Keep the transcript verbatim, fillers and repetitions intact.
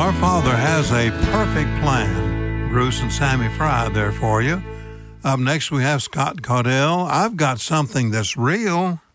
Our Father has a perfect plan. Bruce and Sammy Fry there for you. Up next, we have Scott Caudell. I've got something that's real.